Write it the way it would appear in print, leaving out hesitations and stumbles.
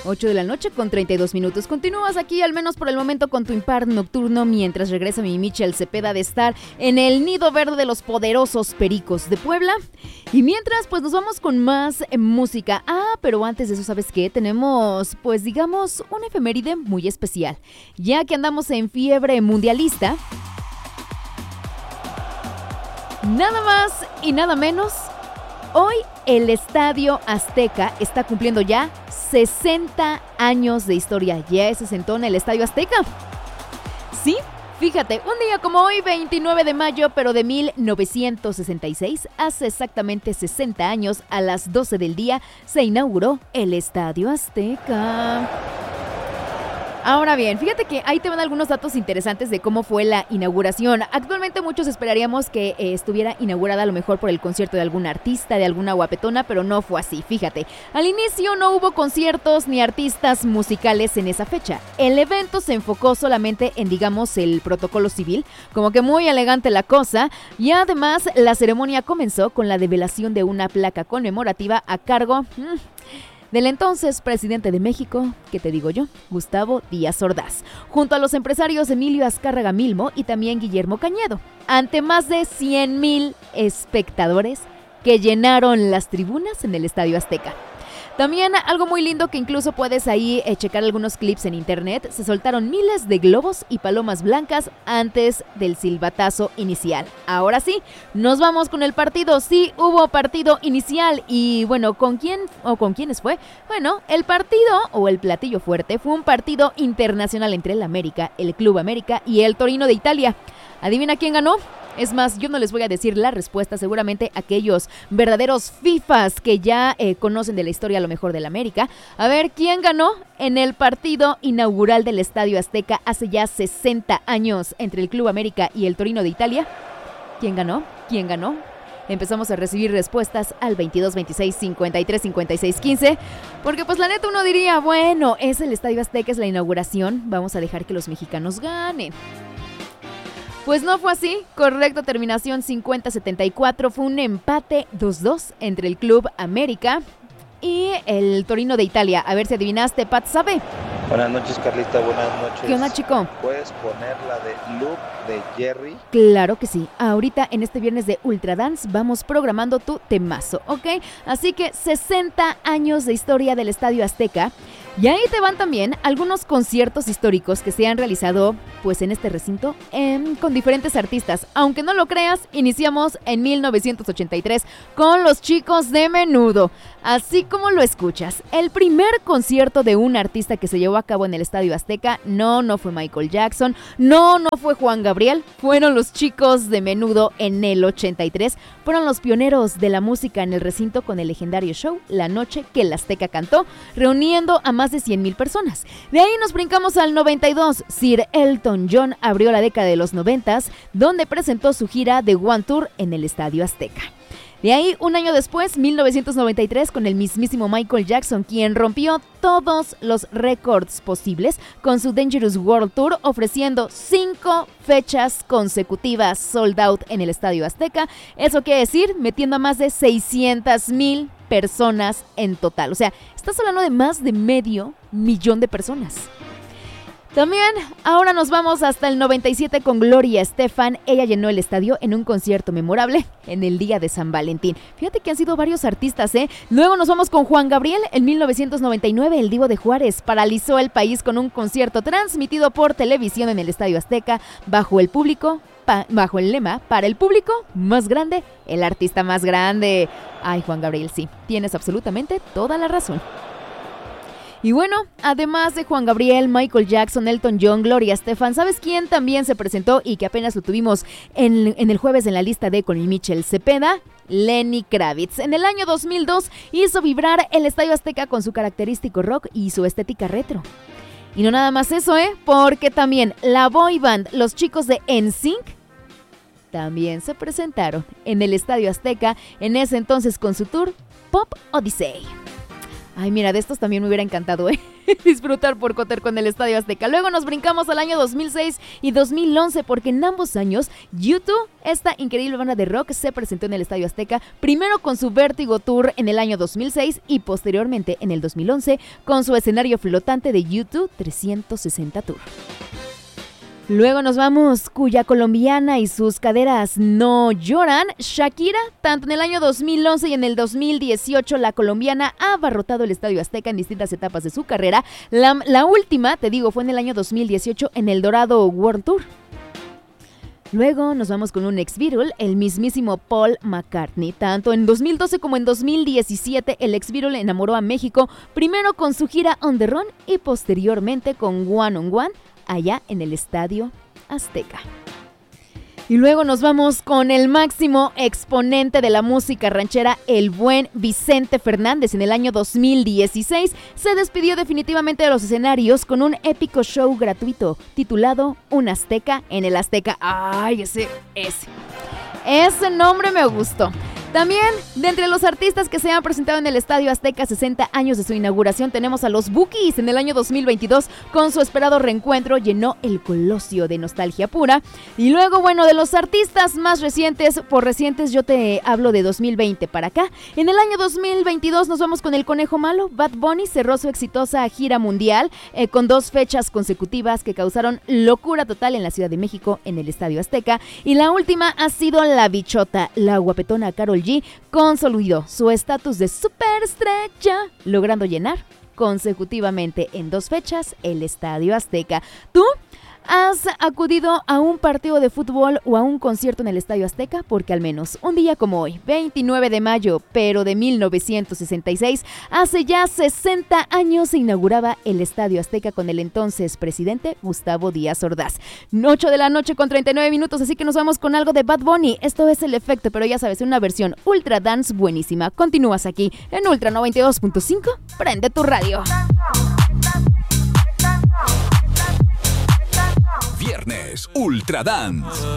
8 de la noche con 32 minutos. Continúas aquí, al menos por el momento, con tu impar nocturno, mientras regresa mi Michel Cepeda de estar en el nido verde de los poderosos Pericos de Puebla. Y mientras, pues nos vamos con más música. Pero antes de eso, ¿sabes qué? Tenemos, pues digamos, una efeméride muy especial. Ya que andamos en fiebre mundialista, nada más y nada menos, hoy el Estadio Azteca está cumpliendo ya 60 años de historia. Ya es sesentón el Estadio Azteca. Sí, fíjate, un día como hoy, 29 de mayo, pero de 1966, hace exactamente 60 años, a las 12 del día, se inauguró el Estadio Azteca. Ahora bien, fíjate que ahí te van algunos datos interesantes de cómo fue la inauguración. Actualmente muchos esperaríamos que estuviera inaugurada a lo mejor por el concierto de algún artista, de alguna guapetona, pero no fue así, fíjate. Al inicio no hubo conciertos ni artistas musicales en esa fecha. El evento se enfocó solamente en, digamos, el protocolo civil, como que muy elegante la cosa, y además la ceremonia comenzó con la develación de una placa conmemorativa a cargo del entonces presidente de México, ¿qué te digo yo? Gustavo Díaz Ordaz, junto a los empresarios Emilio Azcárraga Milmo y también Guillermo Cañedo, ante más de 100,000 espectadores que llenaron las tribunas en el Estadio Azteca. También algo muy lindo que incluso puedes ahí checar algunos clips en internet, se soltaron miles de globos y palomas blancas antes del silbatazo inicial. Ahora sí, nos vamos con el partido. Sí, hubo partido inicial y bueno, ¿con quién o con quiénes fue? Bueno, el partido o el platillo fuerte fue un partido internacional entre el América, el Club América y el Torino de Italia. ¿Adivina quién ganó? Es más, yo no les voy a decir la respuesta, seguramente aquellos verdaderos fifas que ya conocen de la historia a lo mejor del América. A ver, ¿quién ganó en el partido inaugural del Estadio Azteca hace ya 60 años entre el Club América y el Torino de Italia? ¿Quién ganó? ¿Quién ganó? Empezamos a recibir respuestas al 22 26 53 56 15, porque pues la neta uno diría, bueno, es el Estadio Azteca, es la inauguración, vamos a dejar que los mexicanos ganen. Pues no fue así, correcta terminación 50-74, fue un empate 2-2 entre el Club América y el Torino de Italia. A ver si adivinaste, Pat sabe. Buenas noches, Carlita, buenas noches. ¿Qué onda, chico? ¿Puedes poner la de Loop de Jerry? Claro que sí, ahorita en este viernes de Ultra Dance vamos programando tu temazo, ¿ok? Así que 60 años de historia del Estadio Azteca. Y ahí te van también algunos conciertos históricos que se han realizado pues en este recinto con diferentes artistas. Aunque no lo creas, iniciamos en 1983 con los Chicos de Menudo. Así como lo escuchas, el primer concierto de un artista que se llevó a cabo en el Estadio Azteca no fue Michael Jackson, no fue Juan Gabriel, fueron los Chicos de Menudo en el 83. Fueron los pioneros de la música en el recinto con el legendario show La Noche que el Azteca cantó, reuniendo a más de 100,000 personas. De ahí nos brincamos al 92. Sir Elton John abrió la década de los 90s, donde presentó su gira de One Tour en el Estadio Azteca. De ahí, un año después, 1993, con el mismísimo Michael Jackson, quien rompió todos los récords posibles con su Dangerous World Tour, ofreciendo 5 fechas consecutivas sold out en el Estadio Azteca. Eso quiere decir, metiendo a más de 600,000 personas en total. O sea, estás hablando de más de 500,000 de personas. También, ahora nos vamos hasta el 97 con Gloria Estefan. Ella llenó el estadio en un concierto memorable en el día de San Valentín. Fíjate que han sido varios artistas, ¿eh? Luego nos vamos con Juan Gabriel. En 1999, el Divo de Juárez paralizó el país con un concierto transmitido por televisión en el Estadio Azteca bajo el lema, para el público más grande, el artista más grande. Ay, Juan Gabriel, sí, tienes absolutamente toda la razón. Y bueno, además de Juan Gabriel, Michael Jackson, Elton John, Gloria Estefan, ¿sabes quién también se presentó y que apenas lo tuvimos en el jueves en la lista de con Michel Cepeda? Lenny Kravitz. En el año 2002 hizo vibrar el Estadio Azteca con su característico rock y su estética retro. Y no nada más eso, porque también la boy band, los chicos de NSYNC, también se presentaron en el Estadio Azteca, en ese entonces con su tour Pop Odyssey. Ay, mira, de estos también me hubiera encantado, disfrutar por Cotter con el Estadio Azteca. Luego nos brincamos al año 2006 y 2011 porque en ambos años U2, esta increíble banda de rock, se presentó en el Estadio Azteca, primero con su Vértigo Tour en el año 2006 y posteriormente en el 2011 con su escenario flotante de U2 360 Tour. Luego nos vamos, cuya colombiana y sus caderas no lloran. Shakira, tanto en el año 2011 y en el 2018, la colombiana ha abarrotado el Estadio Azteca en distintas etapas de su carrera. La última, te digo, fue en el año 2018 en el Dorado World Tour. Luego nos vamos con un ex-Beatle, el mismísimo Paul McCartney. Tanto en 2012 como en 2017, el ex-Beatle enamoró a México, primero con su gira On the Run y posteriormente con One on One, allá en el Estadio Azteca. Y luego nos vamos con el máximo exponente de la música ranchera, el buen Vicente Fernández. En el año 2016 se despidió definitivamente de los escenarios con un épico show gratuito titulado Un Azteca en el Azteca. ¡Ay, ese nombre me gustó! También, de entre los artistas que se han presentado en el Estadio Azteca 60 años de su inauguración, tenemos a los Bukis. En el año 2022, con su esperado reencuentro, llenó el Colosio de nostalgia pura. Y luego, bueno, de los artistas más recientes, por recientes yo te hablo de 2020 para acá. En el año 2022 nos vamos con el Conejo Malo. Bad Bunny cerró su exitosa gira mundial con 2 fechas consecutivas que causaron locura total en la Ciudad de México, en el Estadio Azteca. Y la última ha sido La Bichota, la guapetona Karol G, consolidó su estatus de superestrella, logrando llenar consecutivamente en 2 fechas el Estadio Azteca. ¿Tú has acudido a un partido de fútbol o a un concierto en el Estadio Azteca? Porque al menos un día como hoy, 29 de mayo, pero de 1966, hace ya 60 años se inauguraba el Estadio Azteca con el entonces presidente Gustavo Díaz Ordaz. 8 de la noche con 39 minutos, así que nos vamos con algo de Bad Bunny. Esto es El Efecto, pero ya sabes, una versión Ultra Dance buenísima. Continúas aquí en Ultra 92.5, prende tu radio. Viernes Ultra Dance.